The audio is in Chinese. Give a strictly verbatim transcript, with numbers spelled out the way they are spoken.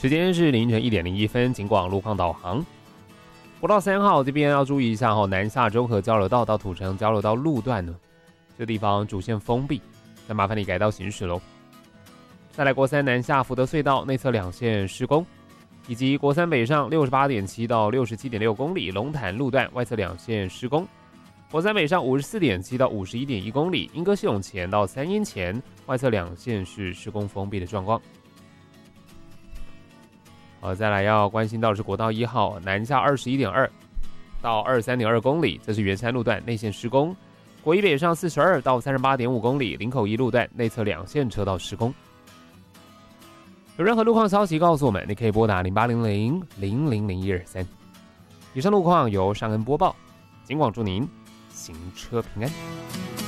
时间是凌晨一点零一分，警广路况导航。国道三号这边要注意一下哈，南下中和交流道到土城交流道路段呢，这地方主线封闭，那麻烦你改道行驶喽。再来国三南下福德隧道内侧两线施工，以及国三北上六十八点七到六十七点六公里龙潭路段外侧两线施工。国三北上五十四点七到五十一点一公里，莺歌系统前到三阴前外侧两线是施工封闭的状况。好，再来要关心到的是国道一号南下二十一点二到二十三点二公里，这是圆山路段内线施工。国一北上四十二到三十八点五公里，林口一路段内侧两线车道施工。有任何路况消息告诉我们，你可以拨打零八零零零零零一二三。以上路况由尚恩播报，警广祝您行车平安。